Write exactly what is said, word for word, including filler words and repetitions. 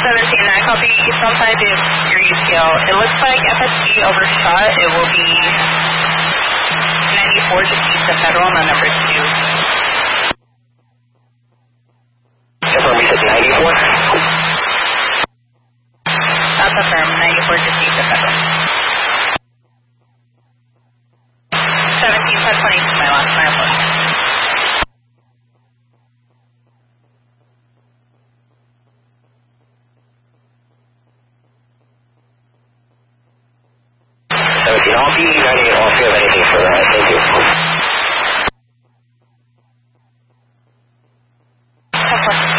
seventeen, I copy Eastbound five is your U P L. It looks like F S T overshot. It will be ninety-four just east of Federal on number two. Confirm, we said ninety-four? That's affirmed, ninety-four just east of Federal. seventeen, five twenty is my last mile. seventeen, I'll be ninety-eight off. If you have anything for that, thank you. Of course.